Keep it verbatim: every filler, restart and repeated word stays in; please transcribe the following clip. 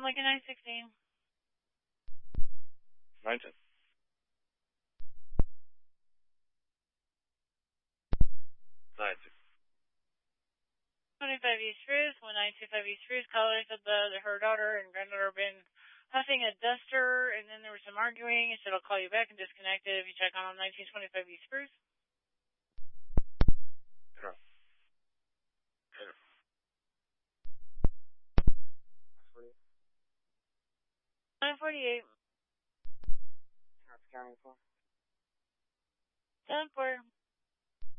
Lincoln nine sixteen. nine ten. nine six. twenty-five East Spruce, one nine two five East Spruce. Caller said that her daughter and granddaughter have been huffing a duster, and then there was some arguing, and said I'll call you back and disconnect it if you check on them. nineteen twenty-five East Spruce. Turn off. nine forty-eight. That's counting for. ten four.